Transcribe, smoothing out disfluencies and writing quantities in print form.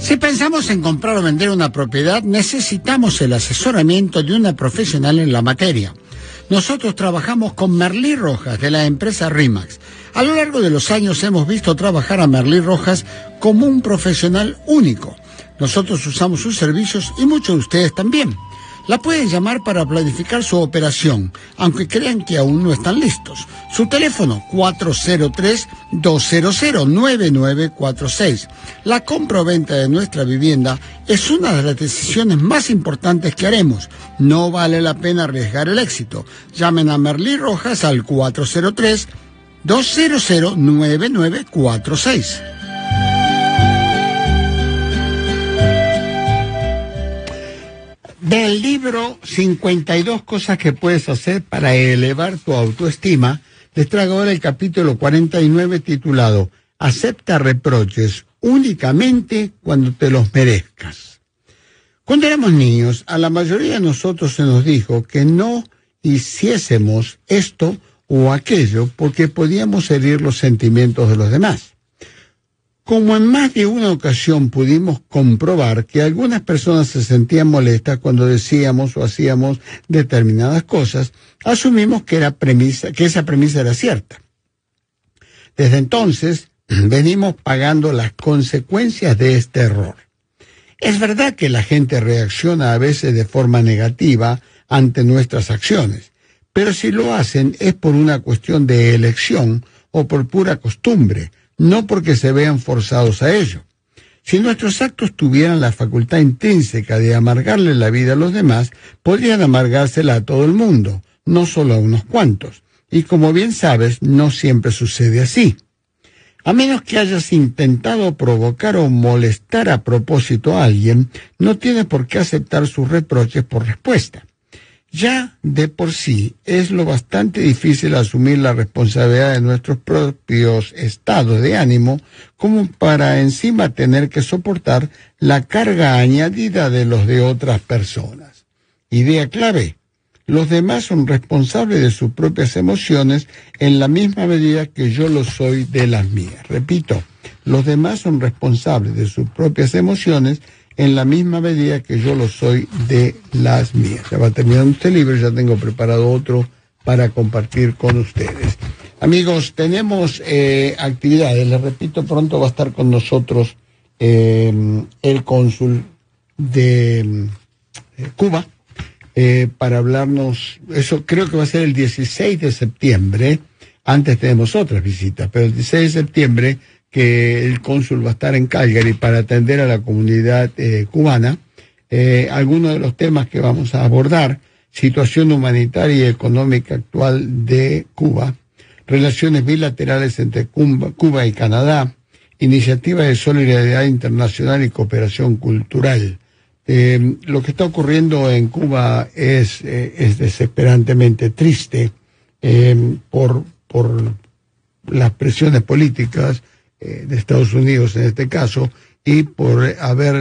Si pensamos en comprar o vender una propiedad, necesitamos el asesoramiento de una profesional en la materia. Nosotros trabajamos con Merlí Rojas, de la empresa RIMAX. A lo largo de los años hemos visto trabajar a Merlí Rojas como un profesional único. Nosotros usamos sus servicios y muchos de ustedes también. La pueden llamar para planificar su operación, aunque crean que aún no están listos. Su teléfono 403-200-9946. La compra o venta de nuestra vivienda es una de las decisiones más importantes que haremos. No vale la pena arriesgar el éxito. Llamen a Merlí Rojas al 403-200-9946. Del libro 52 cosas que puedes hacer para elevar tu autoestima, les traigo ahora el capítulo 49 titulado Acepta reproches únicamente cuando te los merezcas. Cuando éramos niños, a la mayoría de nosotros se nos dijo que no hiciésemos esto o aquello porque podíamos herir los sentimientos de los demás. Como en más de una ocasión pudimos comprobar que algunas personas se sentían molestas cuando decíamos o hacíamos determinadas cosas, asumimos que esa premisa era cierta. Desde entonces, venimos pagando las consecuencias de este error. Es verdad que la gente reacciona a veces de forma negativa ante nuestras acciones, pero si lo hacen es por una cuestión de elección o por pura costumbre, no porque se vean forzados a ello. Si nuestros actos tuvieran la facultad intrínseca de amargarle la vida a los demás, podrían amargársela a todo el mundo, no solo a unos cuantos. Y como bien sabes, no siempre sucede así. A menos que hayas intentado provocar o molestar a propósito a alguien, no tienes por qué aceptar sus reproches por respuesta. Ya de por sí es lo bastante difícil asumir la responsabilidad de nuestros propios estados de ánimo como para encima tener que soportar la carga añadida de los de otras personas. Idea clave: los demás son responsables de sus propias emociones en la misma medida que yo lo soy de las mías. Repito, los demás son responsables de sus propias emociones en la misma medida que yo lo soy de las mías. Ya va terminando este libro, ya tengo preparado otro para compartir con ustedes. Amigos, tenemos actividades. Les repito, pronto va a estar con nosotros el cónsul de Cuba para hablarnos. Eso creo que va a ser el 16 de septiembre. Antes tenemos otras visitas, pero el 16 de septiembre que el cónsul va a estar en Calgary para atender a la comunidad cubana. Algunos de los temas que vamos a abordar: situación humanitaria y económica actual de Cuba, relaciones bilaterales entre Cuba y Canadá, iniciativas de solidaridad internacional y cooperación cultural. Lo que está ocurriendo en Cuba es desesperantemente triste por las presiones políticas de Estados Unidos en este caso, y por haber